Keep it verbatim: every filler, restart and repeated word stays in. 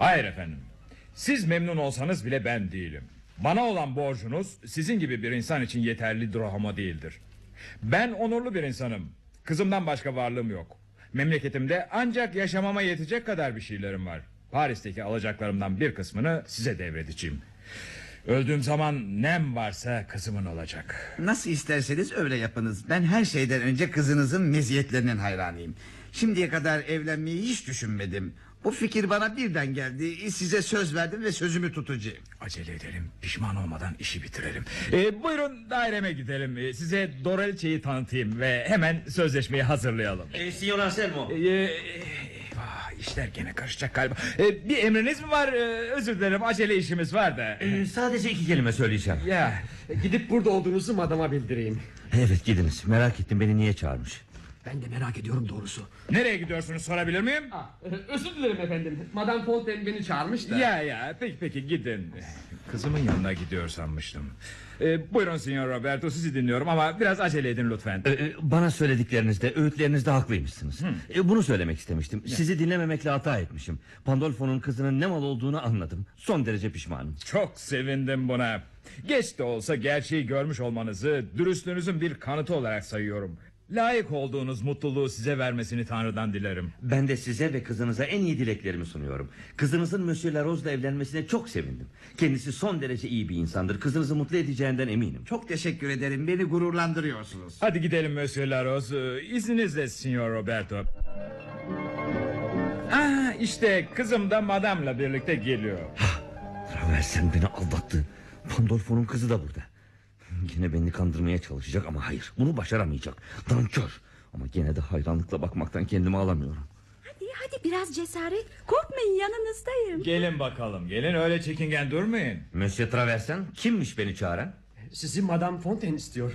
Hayır efendim. Siz memnun olsanız bile ben değilim. Bana olan borcunuz sizin gibi bir insan için yeterli dirhama değildir. Ben onurlu bir insanım. Kızımdan başka varlığım yok. Memleketimde ancak yaşamama yetecek kadar bir şeylerim var. Paris'teki alacaklarımdan bir kısmını size devredeceğim. Öldüğüm zaman nem varsa kızımın olacak. Nasıl isterseniz öyle yapınız. Ben her şeyden önce kızınızın meziyetlerinin hayranıyım. Şimdiye kadar evlenmeyi hiç düşünmedim. Bu fikir bana birden geldi. Size söz verdim ve sözümü tutacağım. Acele edelim, pişman olmadan işi bitirelim. ee, Buyurun daireme gidelim. ee, Size Doraliçe'yi tanıtayım ve hemen sözleşmeyi hazırlayalım. E, Signor Anselmo. ee, eyvah, işler gene karışacak galiba. ee, Bir emriniz mi var? Ee, özür dilerim, acele işimiz var da. E, sadece iki kelime söyleyeceğim. Ya Gidip burada olduğunuzu madama bildireyim. Evet, gidiniz. Merak ettim, beni niye çağırmış. Ben de merak ediyorum doğrusu. nereye gidiyorsunuz sorabilir miyim? Ah, özür dilerim efendim. Madame Fontaine beni çağırmış da. Ya ya peki peki gidin. Kızımın yanına gidiyor sanmıştım. ee, Buyurun Signor Roberto, sizi dinliyorum ama biraz acele edin lütfen. E, e, bana söylediklerinizde, öğütlerinizde haklıymışsınız. E, bunu söylemek istemiştim. Sizi dinlememekle hata etmişim. Pandolfo'nun kızının ne mal olduğunu anladım. Son derece pişmanım. Çok sevindim buna. Geç de olsa gerçeği görmüş olmanızı dürüstlüğünüzün bir kanıtı olarak sayıyorum. Layık olduğunuz mutluluğu size vermesini Tanrı'dan dilerim. Ben de size ve kızınıza en iyi dileklerimi sunuyorum. Kızınızın Monsieur Larose'la evlenmesine çok sevindim. Kendisi son derece iyi bir insandır. Kızınızı mutlu edeceğinden eminim. Çok teşekkür ederim. Beni gururlandırıyorsunuz. Hadi gidelim Monsieur Larose. Ee, İzninizle Signor Roberto. Ah, işte kızım da madamla birlikte geliyor. Traversen beni aldattı. Pandolfo'nun kızı da burada. Yine beni kandırmaya çalışacak ama hayır, bunu başaramayacak. Nankör. Ama gene de hayranlıkla bakmaktan kendimi alamıyorum. Hadi hadi biraz cesaret. Korkmayın, yanınızdayım. Gelin bakalım, gelin, öyle çekingen durmayın. Monsieur Traversen kimmiş beni çağıran? Sizi Madame Fontaine istiyor.